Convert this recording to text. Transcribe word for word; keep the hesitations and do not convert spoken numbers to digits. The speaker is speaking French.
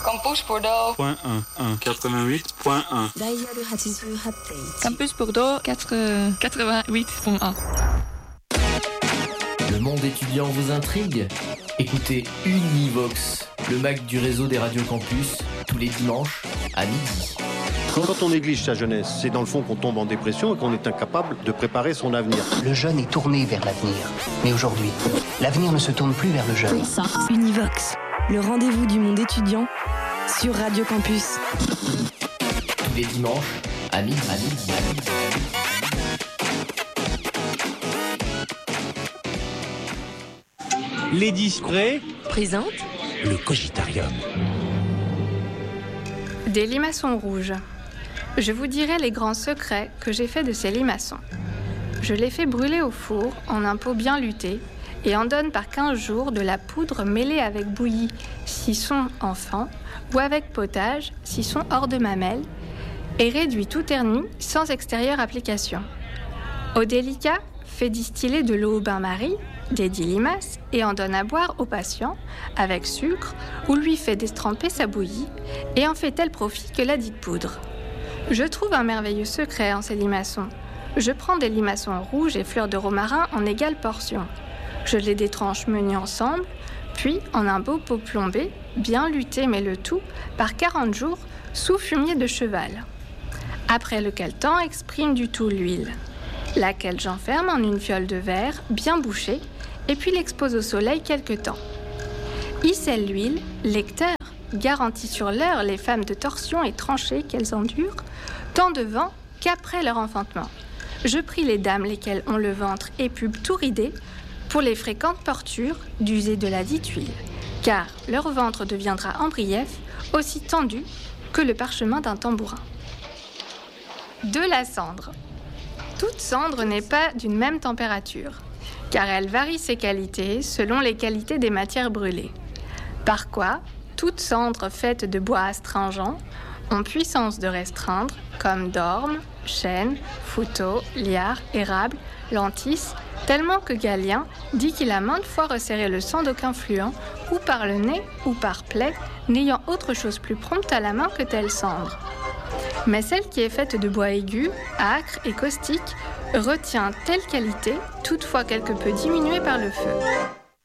Campus Bordeaux. Point un, un, quatre-vingt-huit point un. Campus Bordeaux, quatre-vingt-huit point un. Le monde étudiant vous intrigue ? Écoutez Univox, le Mac du réseau des radios campus, tous les dimanches à midi. Quand on néglige sa jeunesse, c'est dans le fond qu'on tombe en dépression et qu'on est incapable de préparer son avenir. Le jeune est tourné vers l'avenir. Mais aujourd'hui, l'avenir ne se tourne plus vers le jeune. Univox, le rendez-vous du monde étudiant sur Radio Campus. Tous les dimanches à midi. À midi, à midi. Lady Spray présente le Cogitarium. Des limaçons rouges. Je vous dirai les grands secrets que j'ai fait de ces limaçons. Je les fais brûler au four en un pot bien luté et en donne par quinze jours de la poudre mêlée avec bouillie s'ils sont enfants ou avec potage s'ils sont hors de mamelle et réduit tout terni sans extérieure application. Au délicat, fait distiller de l'eau au bain-marie, dédie limaces et en donne à boire au patient avec sucre ou lui fait déstremper sa bouillie et en fait tel profit que la dite poudre. Je trouve un merveilleux secret en ces limaçons. Je prends des limaçons rouges et fleurs de romarin en égales portions. Je les détranche menus ensemble, puis en un beau pot plombé, bien luté mais le tout, par quarante jours, sous fumier de cheval. Après lequel temps exprime du tout l'huile, laquelle j'enferme en une fiole de verre bien bouchée et puis l'expose au soleil quelque temps. Icelle l'huile, lecteur garantit sur l'heure les femmes de torsion et tranchées qu'elles endurent, tant devant qu'après leur enfantement. Je prie les dames lesquelles ont le ventre et pub tout ridé pour les fréquentes portures d'user de la dite huile, car leur ventre deviendra en brief aussi tendu que le parchemin d'un tambourin. De la cendre. Toute cendre n'est pas d'une même température, car elle varie ses qualités selon les qualités des matières brûlées. Par quoi, toute cendre faite de bois astringent ont puissance de restreindre, comme d'orme, chêne, fouteau, liard, érable, lentis, tellement que Galien dit qu'il a maintes fois resserré le sang d'aucun fluent, ou par le nez, ou par plaie, n'ayant autre chose plus prompte à la main que telle cendre. Mais celle qui est faite de bois aigu, âcre et caustique retient telle qualité, toutefois quelque peu diminuée par le feu.